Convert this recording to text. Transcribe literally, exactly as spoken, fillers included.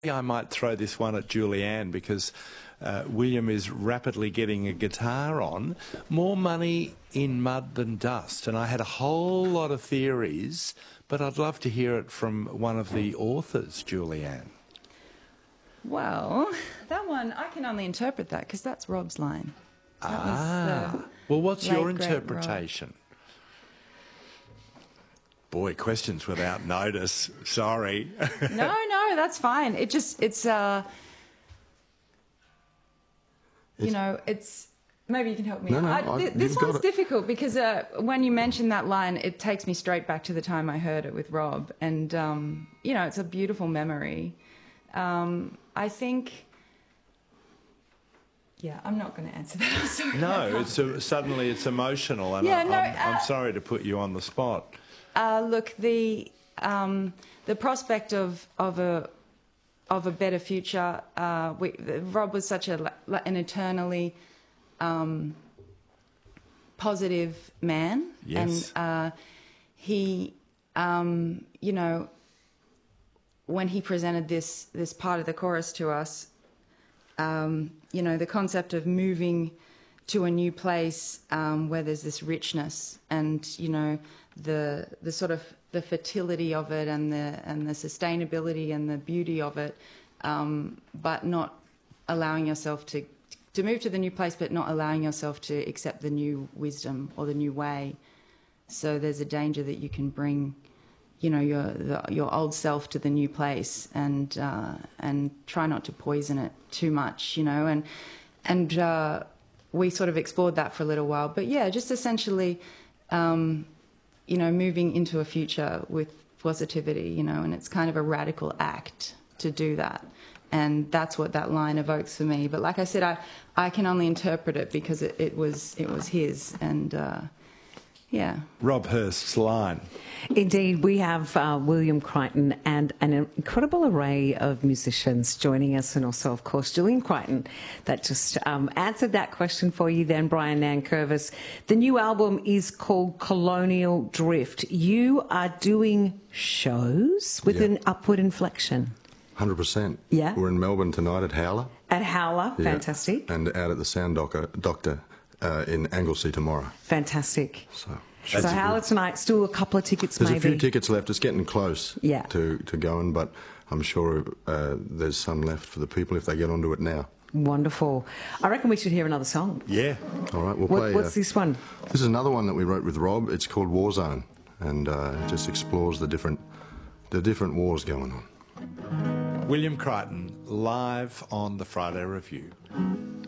I might throw this one at Julianne because uh, William is rapidly getting a guitar on. More money in mud than dust. And I had a whole lot of theories, but I'd love to hear it from one of the authors, Julianne. Well, that one, I can only interpret that because that's Rob's line. That ah, was, uh, well, what's late, your great interpretation? Boy, questions without notice. Sorry. No, no, that's fine. It just, it's, uh, you It's- know, it's, maybe you can help me No, out. no, I, I- th- this you've got one's it. difficult because uh, when you mention that line, it takes me straight back to the time I heard it with Rob. And, um, you know, it's a beautiful memory. Um, I think... Yeah, I'm not going to answer that. I'm sorry. No, it's a, suddenly it's emotional, and Yeah, I, no, I'm, I'm uh, sorry to put you on the spot. Uh, look, the um, the prospect of of a of a better future. Uh, we, Rob was such a an eternally um, positive man, Yes. and uh, he, um, you know, when he presented this this part of the chorus to us, um, you know, the concept of moving to a new place um, where there's this richness and, you know, the the sort of the fertility of it and the and the sustainability and the beauty of it, um, but not allowing yourself to to move to the new place, but not allowing yourself to accept the new wisdom or the new way. So there's a danger that you can bring, you know, your the, your old self to the new place, and uh, and try not to poison it too much, you know, and and uh, we sort of explored that for a little while. But yeah, just essentially, um, you know, moving into a future with positivity, you know, and it's kind of a radical act to do that. And that's what that line evokes for me. But like I said, I, I can only interpret it because it, it was it was his, and uh, yeah. Rob Hurst's line. Indeed, we have uh, William Crichton and an incredible array of musicians joining us, and also, of course, Julian Crichton, that just um, answered that question for you then, Brian Nankervis. The new album is called Colonial Drift. You are doing shows with Yeah. an upward inflection. one hundred percent. Yeah. We're in Melbourne tonight at Howler. At Howler, Yeah. fantastic. And out at the Sound Doctor, doctor uh, in Anglesea tomorrow. Fantastic. So, So should be Howler good. tonight, still a couple of tickets There's maybe. a few tickets left. It's getting close Yeah. to, to going, but I'm sure uh, there's some left for the people if they get onto it now. Wonderful. I reckon we should hear another song. Yeah. All right, we'll What, play. what's uh, this one? This is another one that we wrote with Rob. It's called Warzone, and uh, it just explores the different the different wars going on. William Crichton, live on the Friday Review.